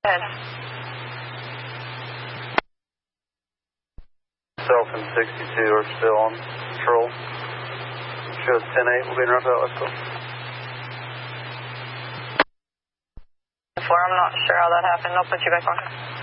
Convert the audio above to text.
Ahead. Self and 62 are still on patrol. Shows 10-8, we'll be in roundabout, let's go. I'm not sure how that happened. I'll put you back on.